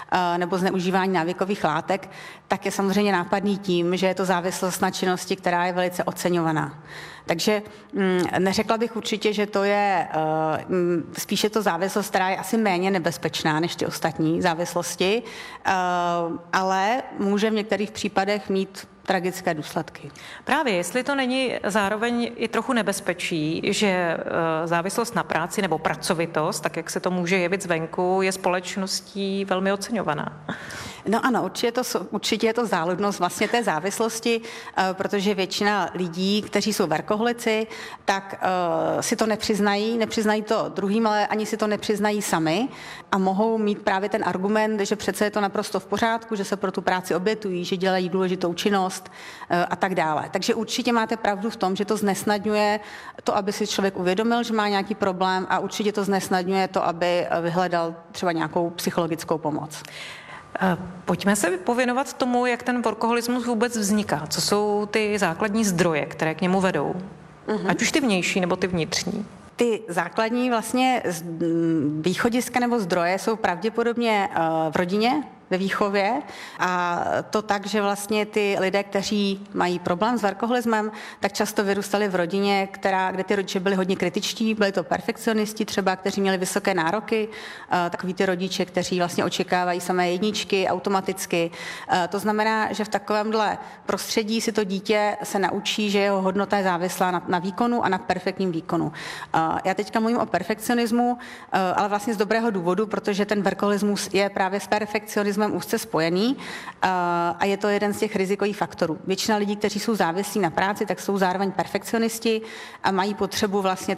nebo zneužívání návykových látek, tak je samozřejmě nápadný tím, že je to závislost na činnosti, která je velice oceňovaná. Takže neřekla bych určitě, že to je spíše to závislost, která je asi méně nebezpečná než ty ostatní závislosti, ale může v některých případech mít tragické důsledky. Právě, jestli to není zároveň i trochu nebezpečí, že závislost na práci nebo pracovitost, tak jak se to může jevit zvenku, je společností velmi oceňovaná. No ano, určitě, to, určitě je to záludnost vlastně té závislosti, protože většina lidí, kteří jsou workoholici, tak uh, si to nepřiznají, nepřiznají to druhým, ale ani si to nepřiznají sami a mohou mít právě ten argument, že přece je to naprosto v pořádku, že se pro tu práci obětují, že dělají důležitou činnost uh, a tak dále. Takže určitě máte pravdu v tom, že to znesnadňuje to, aby si člověk uvědomil, že má nějaký problém a určitě to znesnadňuje to, aby vyhledal třeba nějakou psychologickou pomoc. Pojďme se pověnovat tomu, jak ten workoholismus vůbec vzniká. Co jsou ty základní zdroje, které k němu vedou? Mm-hmm. Ať už ty vnější, nebo ty vnitřní. Ty základní vlastně východiska nebo zdroje jsou pravděpodobně v rodině, ve výchově a to tak, že vlastně ty lidé, kteří mají problém s workoholismem, tak často vyrůstali v rodině, která, kde ty rodiče byli hodně kritičtí, byli to perfekcionisti třeba, kteří měli vysoké nároky, takový ty rodiče, kteří vlastně očekávají samé jedničky automaticky. To znamená, že v takovémhle prostředí si to dítě se naučí, že jeho hodnota je závislá na, na výkonu a na perfektním výkonu. Já teďka mluvím o perfekcionismu, ale vlastně z dobrého důvodu, protože ten workoholismus je právě s perfekcionismem úzce spojený a je to jeden z těch rizikových faktorů. Většina lidí, kteří jsou závislí na práci, tak jsou zároveň perfekcionisti a mají potřebu vlastně